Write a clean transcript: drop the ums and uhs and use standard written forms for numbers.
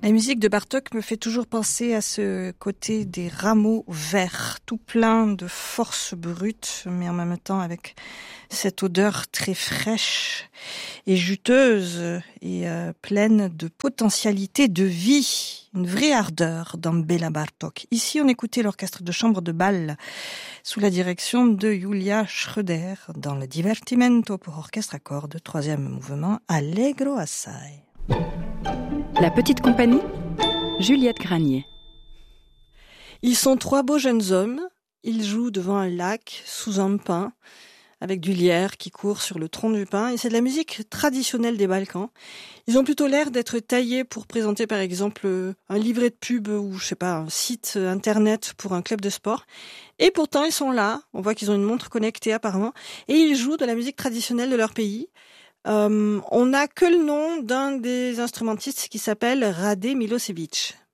La musique de Bartók me fait toujours penser à ce côté des rameaux verts, tout plein de force brute, mais en même temps avec cette odeur très fraîche et juteuse et pleine de potentialité de vie, une vraie ardeur dans Béla Bartók. Ici, on écoutait l'orchestre de chambre de Bâle sous la direction de Julia Schröder dans le Divertimento pour orchestre à cordes, troisième mouvement, Allegro assai. La petite compagnie, Juliette Granier. Ils sont trois beaux jeunes hommes. Ils jouent devant un lac, sous un pin, avec du lierre qui court sur le tronc du pin. Et c'est de la musique traditionnelle des Balkans. Ils ont plutôt l'air d'être taillés pour présenter, par exemple, un livret de pub ou, je sais pas, un site internet pour un club de sport. Et pourtant, ils sont là. On voit qu'ils ont une montre connectée, apparemment. Et ils jouent de la musique traditionnelle de leur pays. On n'a que le nom d'un des instrumentistes qui s'appelle Rade Milosevic.